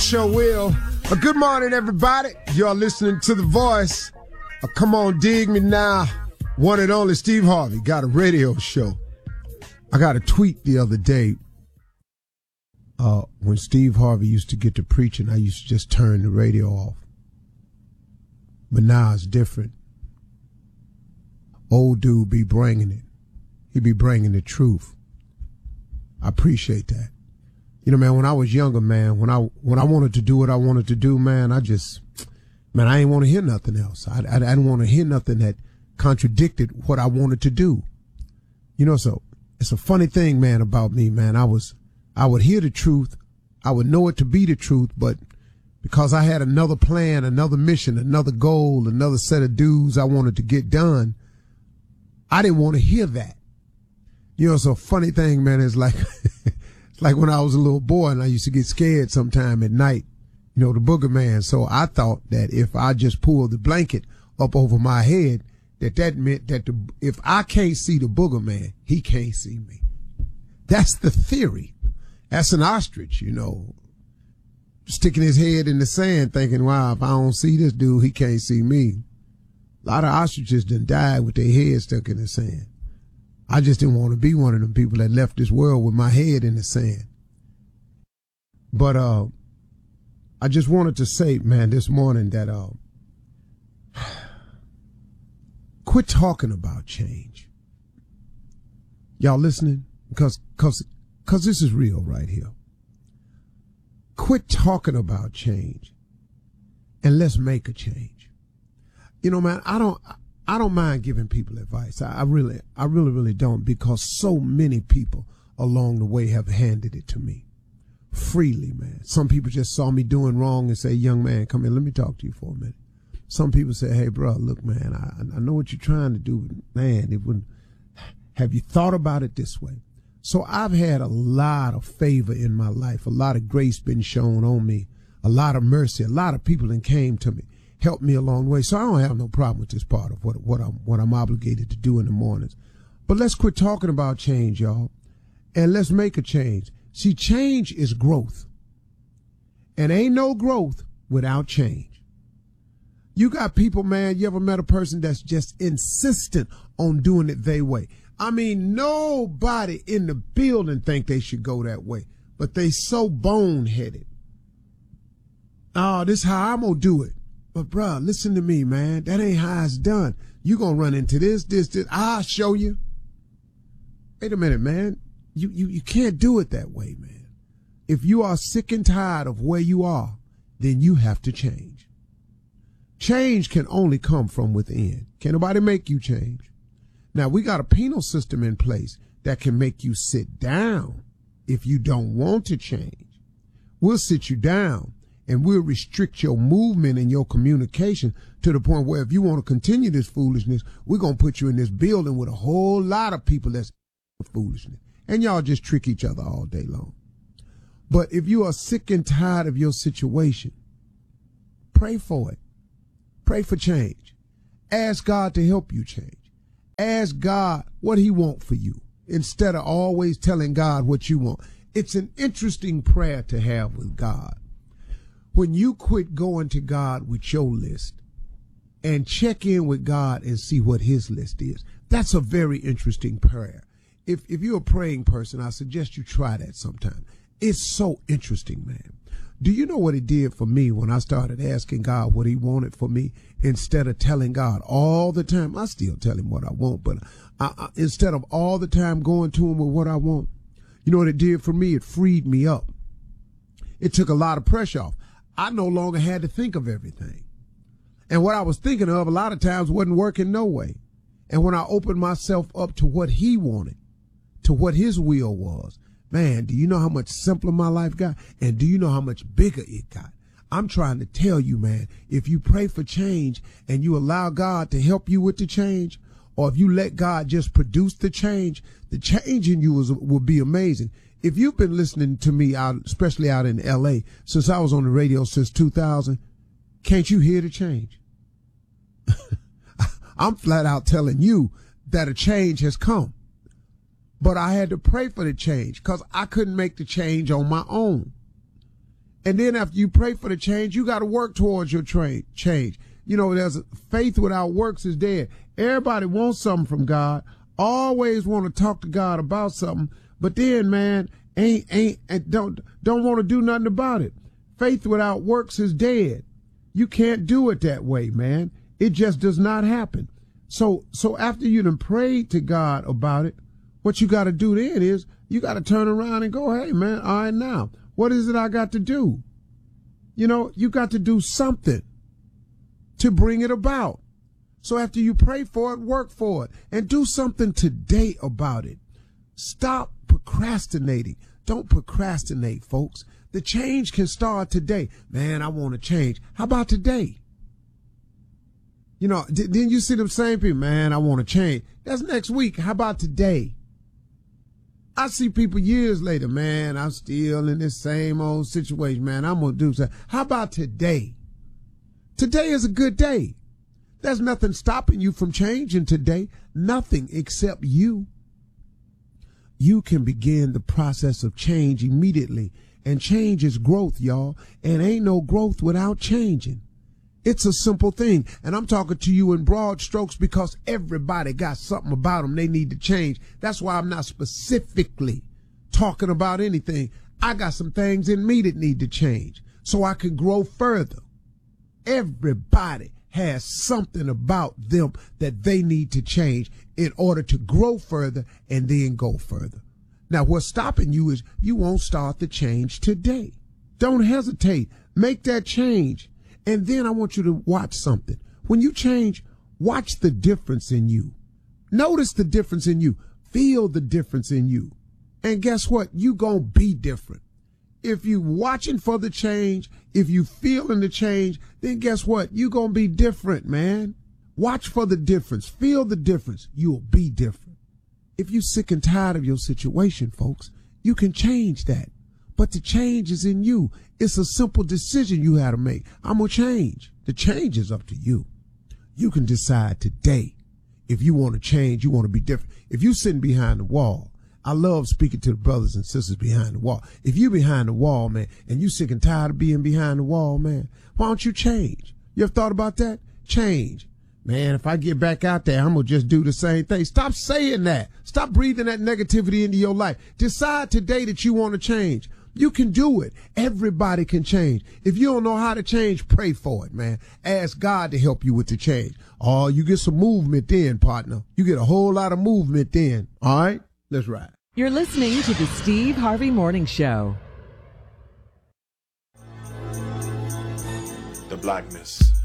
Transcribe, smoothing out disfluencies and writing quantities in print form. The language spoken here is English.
sure will. Good morning, everybody. You're listening to The Voice. Come on, dig me now. One and only Steve Harvey got a radio show. I got a tweet the other day. When Steve Harvey used to get to preaching, I used to just turn the radio off. But now it's different. Old dude be bringing it. He be bringing the truth. I appreciate that. You know, man, when I was younger, man, when I wanted to do what I wanted to do, man, I didn't want to hear nothing else. I didn't want to hear nothing that contradicted what I wanted to do. You know, so it's a funny thing, man, about me, man. I would hear the truth. I would know it to be the truth, but because I had another plan, another mission, another goal, another set of dues I wanted to get done, I didn't want to hear that. You know, it's a funny thing, man. It's like, it's like when I was a little boy and I used to get scared sometime at night, you know, the booger man. So I thought that if I just pulled the blanket up over my head, that meant that if I can't see the booger man, he can't see me. That's the theory. That's an ostrich, you know, sticking his head in the sand thinking, wow, if I don't see this dude, he can't see me. A lot of ostriches done died with their head stuck in the sand. I just didn't want to be one of them people that left this world with my head in the sand. But I just wanted to say, man, this morning that quit talking about change. Y'all listening? Because this is real right here. Quit talking about change and let's make a change. You know, man, I don't mind giving people advice. I really don't, because so many people along the way have handed it to me freely, man. Some people just saw me doing wrong and say, young man, come here, let me talk to you for a minute. Some people say, hey, bro, look, man, I know what you're trying to do, but man, have you thought about it this way? So I've had a lot of favor in my life, a lot of grace been shown on me, a lot of mercy, a lot of people that came to me, helped me along the way. So I don't have no problem with this part of what I'm obligated to do in the mornings. But let's quit talking about change, y'all, and let's make a change. See, change is growth, and ain't no growth without change. You got people, man, you ever met a person that's just insistent on doing it their way? I mean, nobody in the building think they should go that way, but they so boneheaded. Oh, this how I'm gonna do it. But bruh, listen to me, man. That ain't how it's done. You gonna run into this. I'll show you. Wait a minute, man. You can't do it that way, man. If you are sick and tired of where you are, then you have to change. Change can only come from within. Can't nobody make you change. Now, we got a penal system in place that can make you sit down if you don't want to change. We'll sit you down and we'll restrict your movement and your communication to the point where if you want to continue this foolishness, we're going to put you in this building with a whole lot of people that's foolishness. And y'all just trick each other all day long. But if you are sick and tired of your situation, pray for it. Pray for change. Ask God to help you change. Ask God what he wants for you instead of always telling God what you want. It's an interesting prayer to have with God. When you quit going to God with your list and check in with God and see what his list is, that's a very interesting prayer. If you're a praying person, I suggest you try that sometime. It's so interesting, man. Do you know what it did for me when I started asking God what he wanted for me instead of telling God all the time? I still tell him what I want, but instead of all the time going to him with what I want, you know what it did for me? It freed me up. It took a lot of pressure off. I no longer had to think of everything. And what I was thinking of a lot of times wasn't working no way. And when I opened myself up to what he wanted, to what his will was, man, do you know how much simpler my life got? And do you know how much bigger it got? I'm trying to tell you, man, if you pray for change and you allow God to help you with the change, or if you let God just produce the change in you will be amazing. If you've been listening to me out, especially out in LA, since I was on the radio since 2000, can't you hear the change? I'm flat out telling you that a change has come. But I had to pray for the change because I couldn't make the change on my own. And then after you pray for the change, you got to work towards your change. You know, faith without works is dead. Everybody wants something from God, always want to talk to God about something, but then, man, don't want to do nothing about it. Faith without works is dead. You can't do it that way, man. It just does not happen. So after you done prayed to God about it, what you got to do then is you got to turn around and go, hey, man, all right, now, what is it I got to do? You know, you got to do something to bring it about. So after you pray for it, work for it and do something today about it. Stop procrastinating. Don't procrastinate, folks. The change can start today. Man, I want to change. How about today? You know, then you see them same people, man, I want to change. That's next week. How about today? I see people years later, man, I'm still in this same old situation, man. I'm going to do something. How about today? Today is a good day. There's nothing stopping you from changing today. Nothing except you. You can begin the process of change immediately. And change is growth, y'all. And ain't no growth without changing. It's a simple thing. And I'm talking to you in broad strokes because everybody got something about them they need to change. That's why I'm not specifically talking about anything. I got some things in me that need to change so I can grow further. Everybody has something about them that they need to change in order to grow further and then go further. Now, what's stopping you is you won't start the change today. Don't hesitate. Make that change. And then I want you to watch something. When you change, watch the difference in you. Notice the difference in you. Feel the difference in you. And guess what? You gonna be different. If you watching for the change, if you feeling the change, then guess what? You gonna be different, man. Watch for the difference. Feel the difference. You'll be different. If you sick and tired of your situation, folks, you can change that. But the change is in you. It's a simple decision you have to make. I'm going to change. The change is up to you. You can decide today if you want to change, you want to be different. If you're sitting behind the wall, I love speaking to the brothers and sisters behind the wall. If you're behind the wall, man, and you sick and tired of being behind the wall, man, why don't you change? You ever thought about that? Change. Man, if I get back out there, I'm going to just do the same thing. Stop saying that. Stop breathing that negativity into your life. Decide today that you want to change. You can do it. Everybody can change. If you don't know how to change, pray for it, man. Ask God to help you with the change. Oh, you get some movement then, partner. You get a whole lot of movement then. All right? Let's ride. You're listening to the Steve Harvey Morning Show. The blackness